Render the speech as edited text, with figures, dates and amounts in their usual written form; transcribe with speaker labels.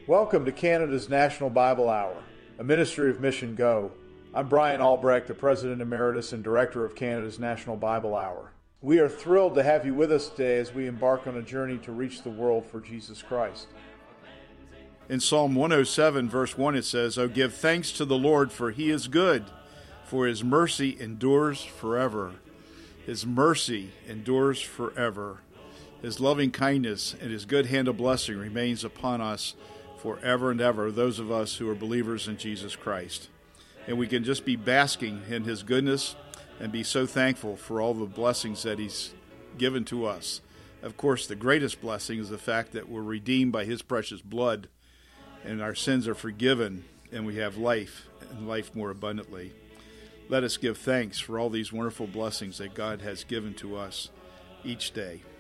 Speaker 1: Welcome to Canada's National Bible Hour, a ministry of Mission Go. I'm Brian Albrecht, the President Emeritus and Director of Canada's National Bible Hour. We are thrilled to have you with us today as we embark on a journey to reach the world for Jesus Christ.
Speaker 2: In Psalm 107, verse 1, it says, "Oh, give thanks to the Lord, for he is good, for his mercy endures forever." His mercy endures forever. His loving kindness and his good hand of blessing remains upon us forever and ever, those of us who are believers in Jesus Christ. And we can just be basking in his goodness and be so thankful for all the blessings that he's given to us. Of course, the greatest blessing is the fact that we're redeemed by his precious blood, and our sins are forgiven, and we have life, and life more abundantly. Let us give thanks for all these wonderful blessings that God has given to us each day.